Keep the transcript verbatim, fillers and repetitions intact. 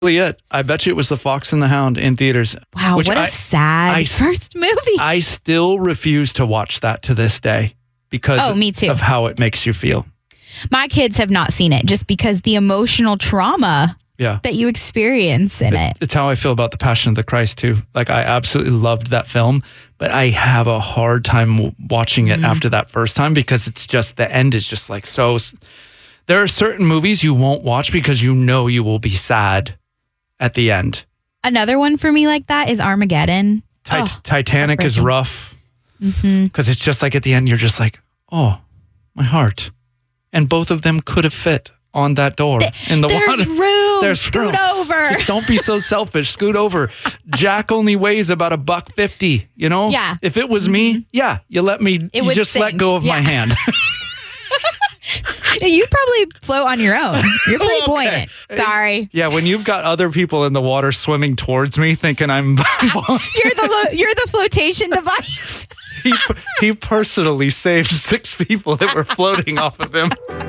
it. I bet you it was The Fox and the Hound in theaters. Wow, which what a I, sad I, first movie. I still refuse to watch that to this day because oh, me too. of how it makes you feel. My kids have not seen it just because the emotional trauma yeah. that you experience in it, it. It's how I feel about The Passion of the Christ too. Like I absolutely loved that film, but I have a hard time watching it mm. after that first time because it's just, the end is just like so. There are certain movies you won't watch because you know you will be sad at the end. Another one for me like that is Armageddon. Tit- oh, Titanic is rough because mm-hmm. it's just like at the end, you're just like, oh, my heart. And both of them could have fit on that door Th- in the there's water. Room. There's Scoot room. over. Just don't be so selfish. Scoot over. Jack only weighs about a buck fifty, you know? Yeah. If it was mm-hmm. me, yeah, you let me, it you just sink. let go of yeah. my hand. You'd probably float on your own. You're pretty okay. buoyant. Sorry. Yeah, when you've got other people in the water swimming towards me, thinking I'm, you're the lo- you're the flotation device. he he personally saved six people that were floating off of him.